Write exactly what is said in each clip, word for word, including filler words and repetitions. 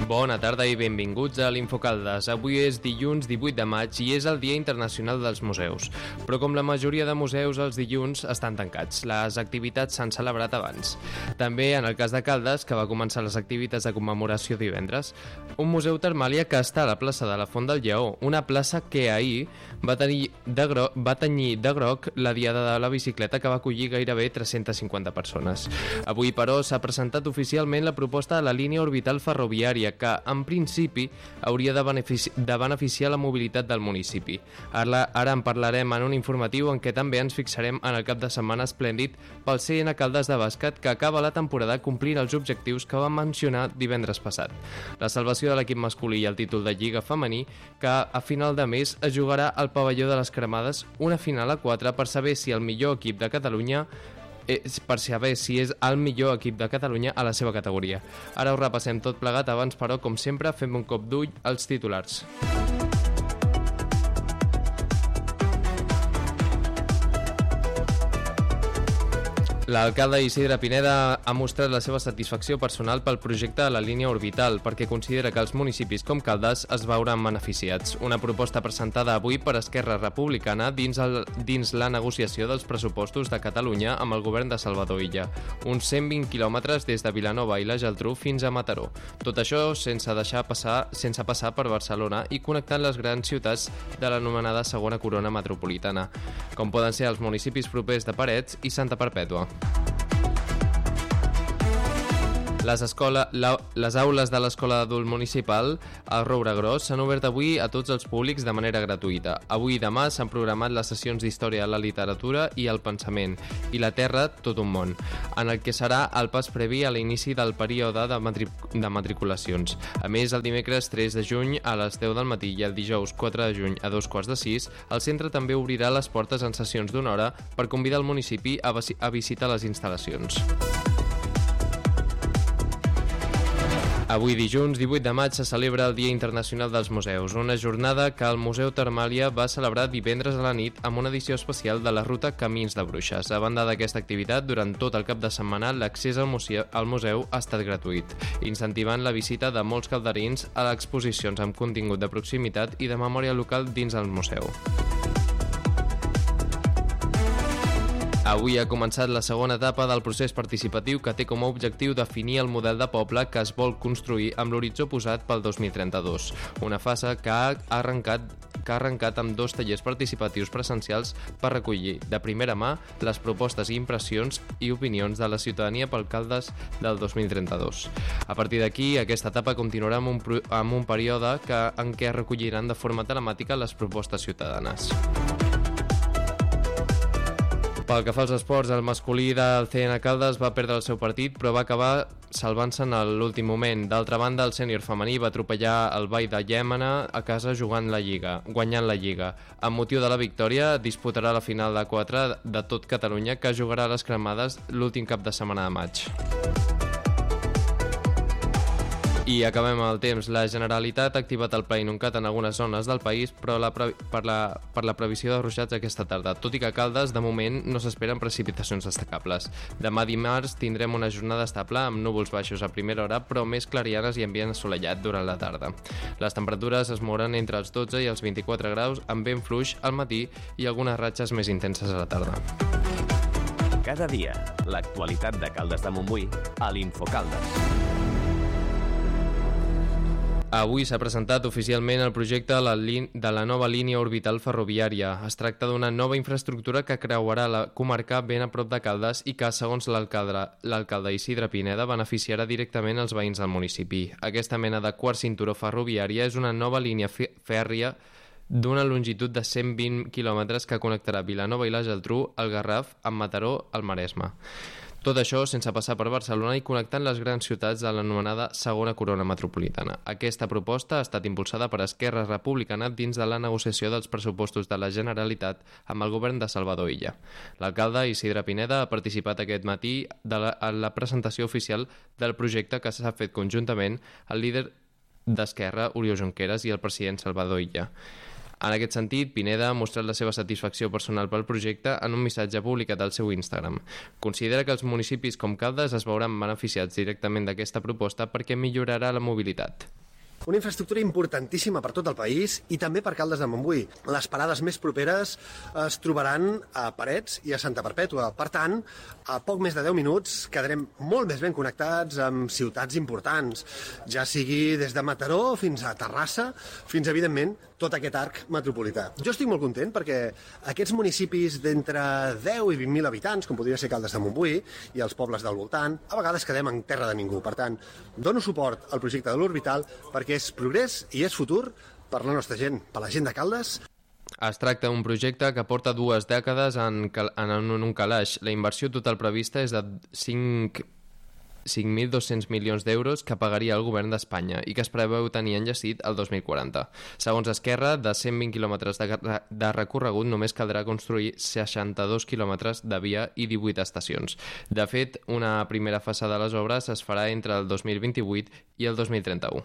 Bona tarda i benvinguts a l'Infocaldes. Avui és dilluns divuit de maig i és el Dia Internacional dels Museus. Però com la majoria de museus, els dilluns estan tancats. Les activitats s'han celebrat abans. També en el cas de Caldes, que va començar les activitats de commemoració divendres. Un museu Termàlia que està a la plaça de la Font del Lleó, una plaça que ahir va tenir de groc, va tenyir de groc la diada de la bicicleta que va acollir gairebé tres-centes cinquanta persones. Avui, però, s'ha presentat oficialment la proposta de la línia orbital ferroviària que, en principi, hauria de, benefici de beneficiar la mobilitat del municipi. Ara, ara en parlarem en un informatiu en què també ens fixarem en el cap de setmana esplèndid pel C N Caldes de bàsquet que acaba la temporada complint els objectius que vam mencionar divendres passat. La salvació de l'equip masculí i el títol de Lliga femení que a final de mes es jugarà al pavelló de les Cremades, una final a quatre per saber si el millor equip de Catalunya per saber si és el millor equip de Catalunya a la seva categoria. Ara ho repassem tot plegat, abans però, com sempre, fem un cop d'ull als titulars. L'alcalde Isidre Pineda ha mostrat la seva satisfacció personal pel projecte de la línia orbital perquè considera que els municipis com Caldes es veuran beneficiats. Una proposta presentada avui per Esquerra Republicana dins, el, dins la negociació dels pressupostos de Catalunya amb el govern de Salvador Illa. Uns cent vint quilòmetres des de Vilanova i la Geltrú fins a Mataró. Tot això sense deixar passar, sense passar per Barcelona i connectant les grans ciutats de l'anomenada segona corona metropolitana, com poden ser els municipis propers de Parets i Santa Perpètua. Les, escola, la, les aules de l'Escola d'Adult Municipal al Roure Gros s'han obert avui a tots els públics de manera gratuïta. Avui i demà s'han programat les sessions d'Història de la Literatura i el Pensament i la Terra, tot un món, en el que serà el pas previ a l'inici del període de, matri de matriculacions. A més, el dimecres tres de juny a les deu del matí i el dijous quatre de juny a dos quarts de sis, el centre també obrirà les portes en sessions d'una hora per convidar el municipi a, a visitar les instal·lacions. Avui dilluns divuit de maig se celebra el Dia Internacional dels Museus, una jornada que el Museu Termàlia va celebrar divendres a la nit amb una edició especial de la ruta Camins de Bruixes. A banda d'aquesta activitat, durant tot el cap de setmana l'accés al museu, al museu ha estat gratuït, incentivant la visita de molts calderins a exposicions amb contingut de proximitat i de memòria local dins el museu. Avui ha començat la segona etapa del procés participatiu que té com a objectiu definir el model de poble que es vol construir amb l'horitzó posat pel dos mil trenta-dos. Una fase que ha arrencat, que ha arrencat amb dos tallers participatius presencials per recollir de primera mà les propostes i impressions i opinions de la ciutadania pel Caldes del dos mil trenta-dos. A partir d'aquí, aquesta etapa continuarà amb un, amb un període que, en què es recolliran de forma telemàtica les propostes ciutadanes. Pel que fa als esports, el masculí del C N Caldes va perdre el seu partit, però va acabar salvant-se'n a l'últim moment. D'altra banda, el sènior femení va atropellar el Vall de Llémena a casa jugant la Lliga, guanyant la Lliga. Amb motiu de la victòria, disputarà la final de quatre de tot Catalunya, que jugarà a les Cremades l'últim cap de setmana de maig. I acabem el temps. La Generalitat ha activat el Pla Inuncat en algunes zones del país, però la pre per, la, per la previsió de ruixats aquesta tarda, tot i que a Caldes, de moment, no s'esperen precipitacions destacables. Demà dimarts tindrem una jornada estable amb núvols baixos a primera hora, però més clarianes i ambient assolellat durant la tarda. Les temperatures es mouran entre els dotze i els vint-i-quatre graus, amb vent fluix al matí i algunes ratxes més intenses a la tarda. Cada dia, l'actualitat de Caldes de Montbui a l'Infocaldes. Avui s'ha presentat oficialment el projecte de la, de la nova línia orbital ferroviària. Es tracta d'una nova infraestructura que creuarà la comarca ben a prop de Caldes i que, segons l'alcalde Isidre Pineda, beneficiarà directament els veïns del municipi. Aquesta mena de quart cinturó ferroviària és una nova línia fèrria d'una longitud de cent vint quilòmetres que connectarà Vilanova i la Geltrú, el Garraf, amb Mataró, al Maresme. Tot això sense passar per Barcelona i connectant les grans ciutats de l'anomenada segona corona metropolitana. Aquesta proposta ha estat impulsada per Esquerra Republicana dins de la negociació dels pressupostos de la Generalitat amb el govern de Salvador Illa. L'alcalde Isidre Pineda ha participat aquest matí de la, a la presentació oficial del projecte que s'ha fet conjuntament el líder d'Esquerra, Oriol Junqueras, i el president Salvador Illa. En aquest sentit, Pineda ha mostrat la seva satisfacció personal pel projecte en un missatge publicat al seu Instagram. Considera que els municipis com Caldes es veuran beneficiats directament d'aquesta proposta perquè millorarà la mobilitat. Una infraestructura importantíssima per tot el país i també per Caldes de Montbui. Les parades més properes es trobaran a Parets i a Santa Perpètua. Per tant, a poc més de deu minuts quedarem molt més ben connectats amb ciutats importants, ja sigui des de Mataró fins a Terrassa, fins, evidentment, tot aquest arc metropolità. Jo estic molt content perquè aquests municipis d'entre deu i vint mil habitants, com podria ser Caldes de Montbui, i els pobles del voltant, a vegades quedem en terra de ningú. Per tant, dono suport al projecte de l'Orbital perquè és progrés i és futur per la nostra gent, per la gent de Caldes. Es tracta d'un projecte que porta dues dècades en, en un calaix. La inversió total prevista és de cinc mil dos-cents milions d'euros que pagaria el govern d'Espanya i que es preveu tenir enllestit el dos mil quaranta. Segons Esquerra, de cent vint quilòmetres de, de recorregut només caldrà construir seixanta-dos quilòmetres de via i divuit estacions. De fet, una primera fase de les obres es farà entre el dos mil vint-i-vuit i el dos mil trenta-u.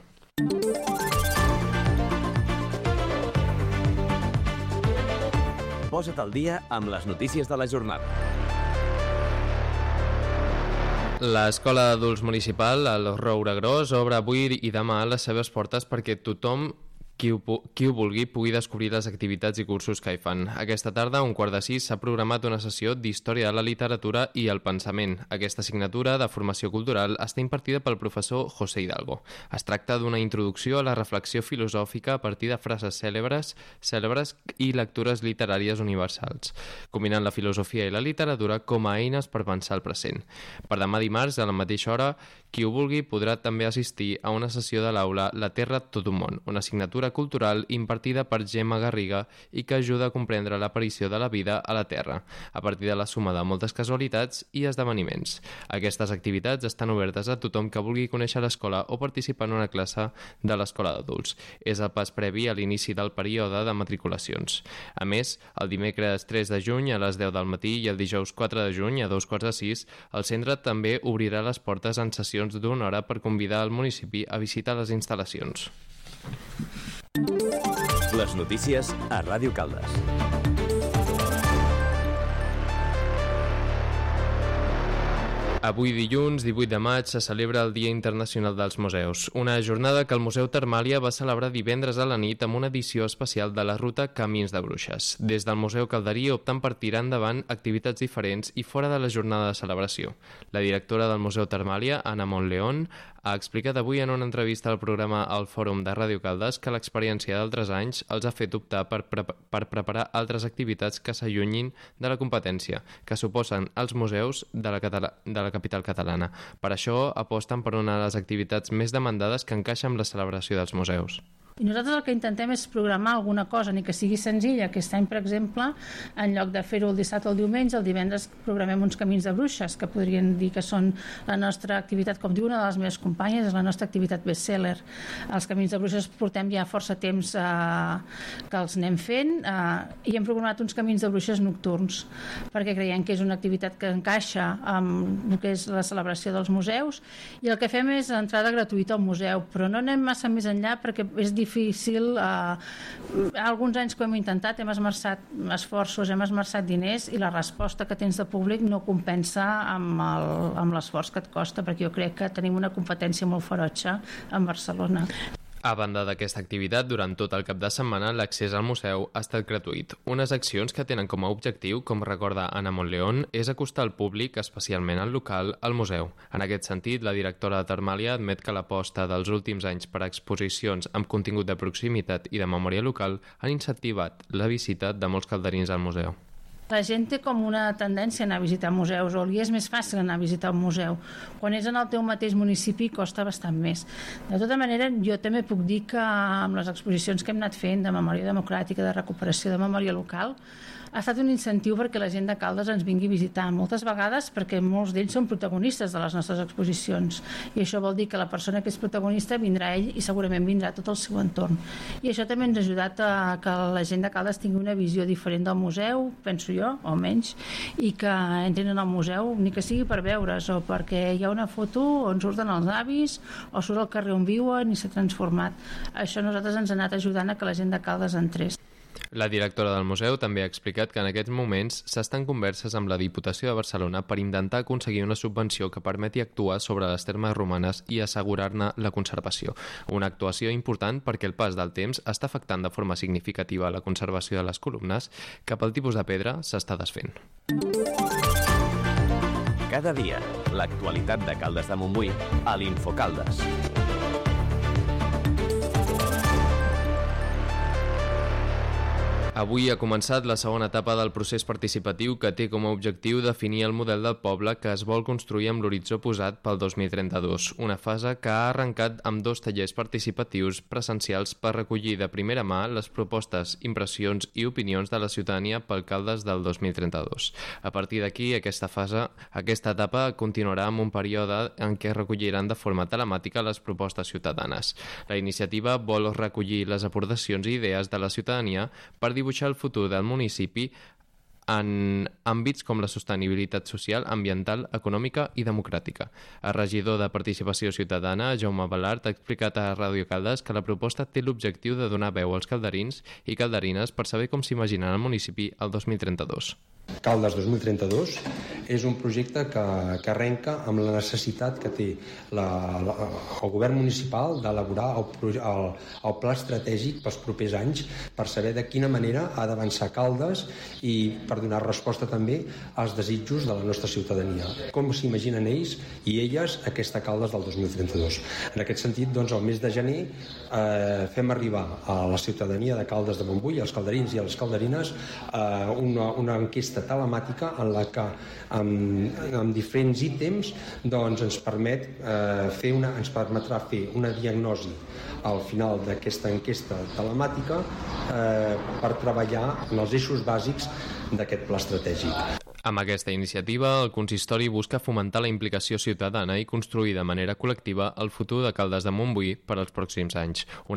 Posa't al dia amb les notícies de la jornada. L'Escola d'Adults Municipal, el Roure Gros, obre avui i demà les seves portes perquè tothom Qui ho, qui ho vulgui pugui descobrir les activitats i cursos que hi fan. Aquesta tarda, a un quart de sis, s'ha programat una sessió d'Història de la Literatura i el Pensament. Aquesta assignatura de formació cultural està impartida pel professor José Hidalgo. Es tracta d'una introducció a la reflexió filosòfica a partir de frases cèlebres, cèlebres i lectures literàries universals, combinant la filosofia i la literatura com a eines per pensar el present. Per demà dimarts, a la mateixa hora, qui ho vulgui podrà també assistir a una sessió de l'aula La Terra tot un món, una assignatura cultural impartida per Gemma Garriga i que ajuda a comprendre l'aparició de la vida a la Terra, a partir de la suma de moltes casualitats i esdeveniments. Aquestes activitats estan obertes a tothom que vulgui conèixer l'escola o participar en una classe de l'escola d'adults. És el pas previ a l'inici del període de matriculacions. A més, el dimecres tres de juny a les deu del matí i el dijous quatre de juny a dos quarts de sis, el centre també obrirà les portes en sessions d'una hora per convidar el municipi a visitar les instal·lacions. Les notícies a Ràdio Caldes. Avui dilluns, divuit de maig, se celebra el Dia Internacional dels Museus, una jornada que el Museu Termàlia va celebrar divendres a la nit amb una edició especial de la ruta Camins de Bruixes. Des del Museu Calderí opten per tirar endavant activitats diferents i fora de la jornada de celebració. La directora del Museu Termàlia, Anna Montleón, ha explicat avui en una entrevista al programa El Fòrum de Ràdio Caldes que l'experiència d'altres anys els ha fet optar per, pre per preparar altres activitats que s'allunyin de la competència, que suposen els museus de la, Catala de la capital catalana. Per això aposten per una de les activitats més demandades que encaixa amb la celebració dels museus. I nosaltres el que intentem és programar alguna cosa, ni que sigui senzilla. Aquest any, per exemple, en lloc de fer-ho el dissabte o el diumenge, el divendres programem uns camins de bruixes, que podrien dir que són la nostra activitat, com diu una de les meves companyes, és la nostra activitat best-seller. Els camins de bruixes portem ja força temps eh, que els anem fent eh, i hem programat uns camins de bruixes nocturns, perquè creiem que és una activitat que encaixa amb el que és la celebració dels museus, i el que fem és entrada gratuïta al museu, però no anem massa més enllà perquè és difícil. Eh, alguns anys que ho hem intentat, hem esmerçat esforços, hem esmerçat diners i la resposta que tens de públic no compensa amb l'esforç que et costa, perquè jo crec que tenim una competència molt ferotge en Barcelona. A banda d'aquesta activitat, durant tot el cap de setmana, l'accés al museu ha estat gratuït. Unes accions que tenen com a objectiu, com recorda Anna Montleón, és acostar el públic, especialment al local, al museu. En aquest sentit, la directora de Termàlia admet que l'aposta dels últims anys per a exposicions amb contingut de proximitat i de memòria local han incentivat la visita de molts calderins al museu. La gent té com una tendència a anar a visitar museus, o li és més fàcil anar a visitar un museu. Quan és en el teu mateix municipi costa bastant més. De tota manera, jo també puc dir que amb les exposicions que hem anat fent de memòria democràtica, de recuperació de memòria local, ha estat un incentiu perquè la gent de Caldes ens vingui a visitar, moltes vegades perquè molts d'ells són protagonistes de les nostres exposicions, i això vol dir que la persona que és protagonista vindrà ell i segurament vindrà tot el seu entorn. I això també ens ha ajudat a que la gent de Caldes tingui una visió diferent del museu, penso jo, o menys, i que entrin al museu, ni que sigui per veure's, o perquè hi ha una foto on surten els avis, o surt al carrer on viuen i s'ha transformat. Això a nosaltres ens ha anat ajudant a que la gent de Caldes entrés. La directora del museu també ha explicat que en aquests moments s'estan converses amb la Diputació de Barcelona per intentar aconseguir una subvenció que permeti actuar sobre les termes romanes i assegurar-ne la conservació. Una actuació important perquè el pas del temps està afectant de forma significativa la conservació de les columnes, que pel tipus de pedra s'està desfent. Cada dia, l'actualitat de Caldes de Montbui a l'Infocaldes. Avui ha començat la segona etapa del procés participatiu que té com a objectiu definir el model del poble que es vol construir amb l'horitzó posat pel dos mil trenta-dos, una fase que ha arrencat amb dos tallers participatius presencials per recollir de primera mà les propostes, impressions i opinions de la ciutadania pel Caldes del dos mil trenta-dos. A partir d'aquí, aquesta fase, aquesta etapa continuarà amb un període en què recolliran de forma telemàtica les propostes ciutadanes. La iniciativa vol recollir les aportacions i idees de la ciutadania per dibuixar el futur del municipi en àmbits com la sostenibilitat social, ambiental, econòmica i democràtica. El regidor de Participació Ciutadana, Jaume Balart, ha explicat a Ràdio Caldes que la proposta té l'objectiu de donar veu als calderins i calderines per saber com s'imaginen el municipi el dos mil trenta-dos. Caldes dos mil trenta-dos és un projecte que, que arrenca amb la necessitat que té la, la, el govern municipal d'elaborar el, el, el pla estratègic pels propers anys per saber de quina manera ha d'avançar Caldes i per donar resposta també als desitjos de la nostra ciutadania. Com s'imaginen ells i elles aquesta Caldes del dos mil trenta-dos. En aquest sentit, doncs, el mes de gener eh, fem arribar a la ciutadania de Caldes de Montbui, als calderins i a les calderines, eh, una, una enquesta telemàtica en la que amb, amb diferents ítems doncs, ens permet eh, fer una, ens permetrà fer una diagnosi al final d'aquesta enquesta telemàtica eh, per treballar en els eixos bàsics d'aquest pla estratègic. Amb aquesta iniciativa, el consistori busca fomentar la implicació ciutadana i construir de manera col·lectiva el futur de Caldes de Montbui per als pròxims anys.